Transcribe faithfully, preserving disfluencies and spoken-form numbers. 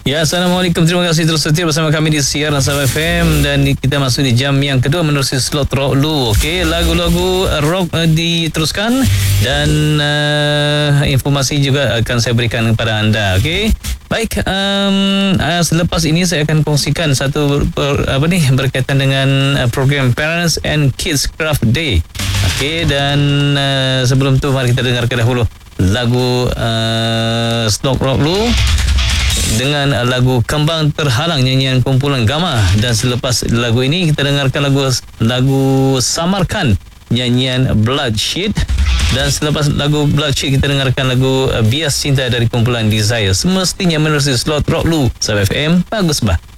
Ya, Assalamualaikum. Terima kasih terus setia bersama kami di siaran Sabah F M. Dan kita masuk di jam yang kedua menerusi slot rock lu. Okey, lagu-lagu rock uh, diteruskan. Dan uh, informasi juga akan saya berikan kepada anda. Okey. Baik, um, uh, selepas ini saya akan kongsikan satu ber, apa ni berkaitan dengan uh, program Parents and Kids Craft Day. Okey, dan uh, sebelum tu mari kita dengarkan dahulu lagu uh, Slot Rock lu dengan lagu Kembang Terhalang nyanyian kumpulan Gamma. Dan selepas lagu ini kita dengarkan lagu lagu Samarkan nyanyian Bloodshed. Dan selepas lagu Bloodshed kita dengarkan lagu Bias Cinta dari kumpulan Desire. Semestinya menerusi slot rock lu Sabah F M. Bagus bah.